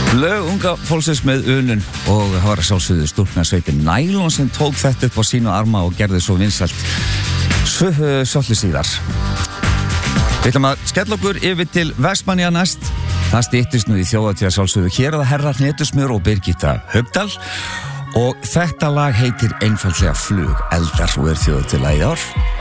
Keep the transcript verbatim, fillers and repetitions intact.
Lög unga fólksins með unun og það var að sjálfsögðu stúlknarsveitin Nylon sem tók þetta upp á sínu arma og gerði svo vinsælt svolítið síðar. Við ætlum að skella okkur yfir til Vestmannaeyja næst. Það styttist nú í þjóðhátíð að sjálfsögðu hér að herra Hnetusmjör og Birgitta Haukdal og þetta lag heitir einfaldlega Flugeldar og er þjóðhátíð í ár.